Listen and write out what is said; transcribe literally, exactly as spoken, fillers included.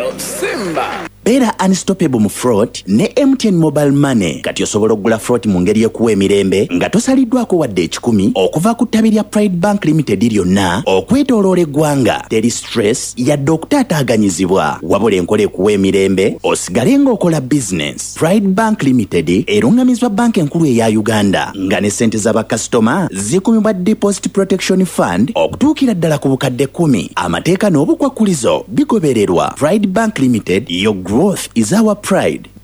Simba. Beera unstoppable mu float ne M T N Mobile Money kati osobola okugula float mu ngeri y'ekuwa emirembe nga tosaliddwako wadde ekikumi okuva ku ttabi lya Pride Bank Limited lyonna okwetooloola eggwanga. Teri stress yadde okutaataaganyizibwa wabula enkola ekuwa emirembe osigale ng'okola business. Pride Bank Limited erungamizibwa banka enkulu eya Uganda nga ne ssente z'abakasitoma zikumibwa Deposit Protection Fund okutuukira ddala ku bukadde kkumi. Amateeka n'obukwakkulizo bigobererwa. Pride Bank Limited, your growth is our pride.